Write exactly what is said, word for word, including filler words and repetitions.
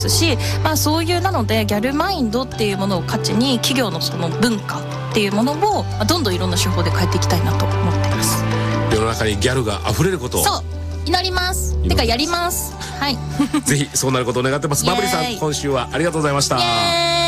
し、まあ、そういうなのでギャルマインドっていうものを価値に企業のその文化っていうものをどんどんいろんな手法で変えていきたいなと思ってます。 世の中にギャルが溢れることをそう祈ります。てかやります。はいぜひそうなることを願ってます。バブリさん、今週はありがとうございました。 イエーイ。